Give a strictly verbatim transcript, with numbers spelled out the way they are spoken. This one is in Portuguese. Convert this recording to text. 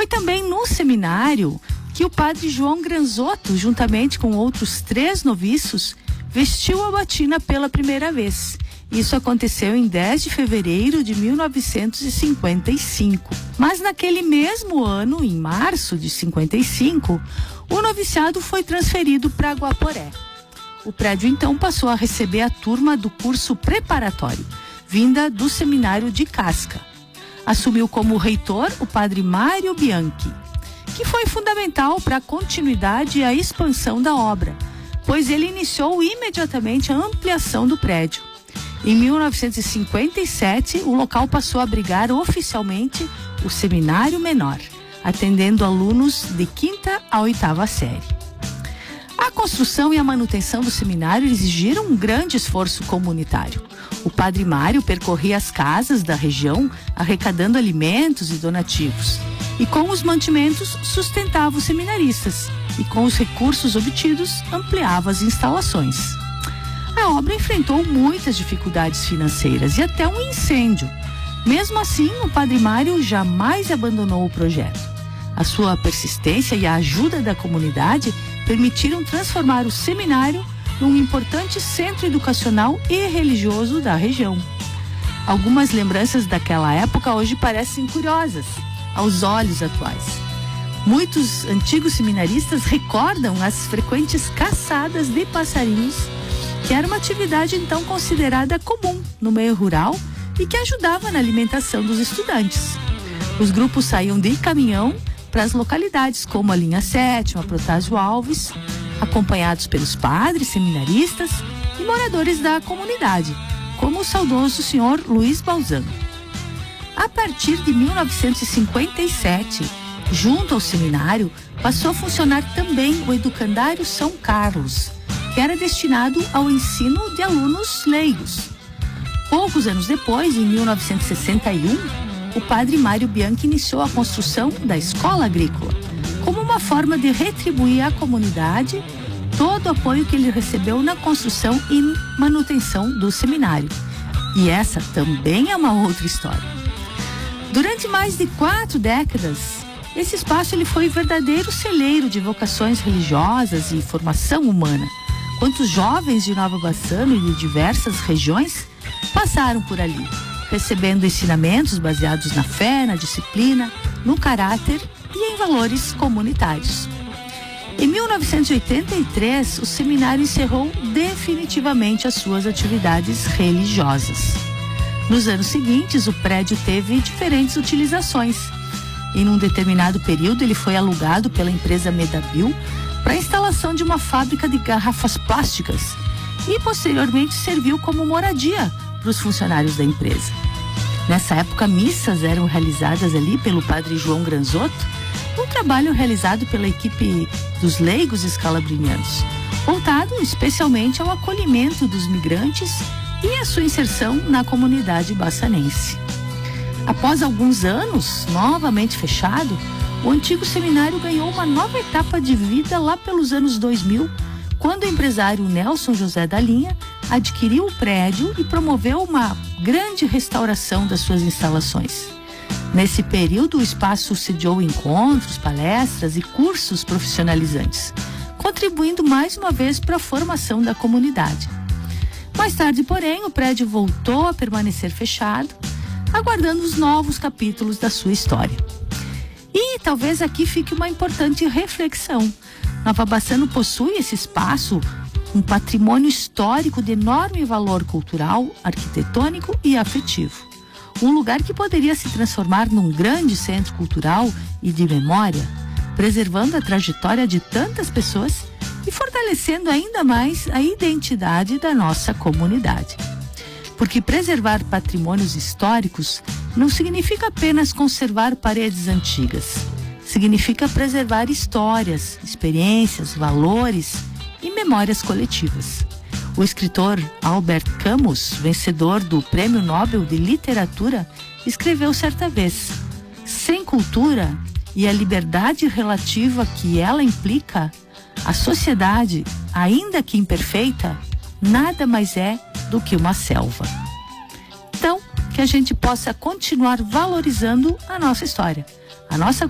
Foi também no seminário que o padre João Granzotto, juntamente com outros três noviços, vestiu a batina pela primeira vez. Isso aconteceu em dez de fevereiro de mil novecentos e cinquenta e cinco. Mas naquele mesmo ano, em março de cinquenta e cinco, o noviciado foi transferido para Guaporé. O prédio então passou a receber a turma do curso preparatório, vinda do seminário de Casca. Assumiu como reitor o padre Mário Bianchi, que foi fundamental para a continuidade e a expansão da obra, pois ele iniciou imediatamente a ampliação do prédio. Em mil novecentos e cinquenta e sete, o local passou a abrigar oficialmente o Seminário Menor, atendendo alunos de quinta a oitava série. A construção e a manutenção do seminário exigiram um grande esforço comunitário. O padre Mário percorria as casas da região, arrecadando alimentos e donativos, e com os mantimentos sustentava os seminaristas, e com os recursos obtidos ampliava as instalações. A obra enfrentou muitas dificuldades financeiras e até um incêndio. Mesmo assim, o padre Mário jamais abandonou o projeto. A sua persistência e a ajuda da comunidade permitiram transformar o seminário num importante centro educacional e religioso da região. Algumas lembranças daquela época hoje parecem curiosas aos olhos atuais. Muitos antigos seminaristas recordam as frequentes caçadas de passarinhos, que era uma atividade então considerada comum no meio rural e que ajudava na alimentação dos estudantes. Os grupos saíam de caminhão para as localidades como a Linha Sétima, Protásio Alves, acompanhados pelos padres, seminaristas e moradores da comunidade, como o saudoso senhor Luiz Balzano. A partir de mil novecentos e cinquenta e sete, junto ao seminário, passou a funcionar também o Educandário São Carlos, que era destinado ao ensino de alunos leigos. Poucos anos depois, em mil novecentos e sessenta e um, o padre Mário Bianchi iniciou a construção da escola agrícola, como uma forma de retribuir à comunidade todo o apoio que ele recebeu na construção e manutenção do seminário. E essa também é uma outra história. Durante mais de quatro décadas, esse espaço ele foi verdadeiro celeiro de vocações religiosas e formação humana. Quantos jovens de Nova Bassano e de diversas regiões passaram por ali, recebendo ensinamentos baseados na fé, na disciplina, no caráter e em valores comunitários. Em mil novecentos e oitenta e três, o seminário encerrou definitivamente as suas atividades religiosas. Nos anos seguintes, o prédio teve diferentes utilizações. Em um determinado período, ele foi alugado pela empresa Medabil para a instalação de uma fábrica de garrafas plásticas e posteriormente serviu como moradia para os funcionários da empresa. Nessa época, missas eram realizadas ali pelo padre João Granzotto, um trabalho realizado pela equipe dos leigos escalabrinianos, voltado especialmente ao acolhimento dos migrantes e a sua inserção na comunidade bassanense. Após alguns anos, novamente fechado, o antigo seminário ganhou uma nova etapa de vida lá pelos anos dois mil, quando o empresário Nelson José da Linha adquiriu o prédio e promoveu uma grande restauração das suas instalações. Nesse período, o espaço sediou encontros, palestras e cursos profissionalizantes, contribuindo mais uma vez para a formação da comunidade. Mais tarde, porém, o prédio voltou a permanecer fechado, aguardando os novos capítulos da sua história. E talvez aqui fique uma importante reflexão. Nova Bassano possui esse espaço, um patrimônio histórico de enorme valor cultural, arquitetônico e afetivo. Um lugar que poderia se transformar num grande centro cultural e de memória, preservando a trajetória de tantas pessoas e fortalecendo ainda mais a identidade da nossa comunidade. Porque preservar patrimônios históricos não significa apenas conservar paredes antigas. Significa preservar histórias, experiências, valores e memórias coletivas. O escritor Albert Camus, vencedor do Prêmio Nobel de Literatura, escreveu certa vez: sem cultura e a liberdade relativa que ela implica, a sociedade, ainda que imperfeita, nada mais é do que uma selva. Então, que a gente possa continuar valorizando a nossa história, a nossa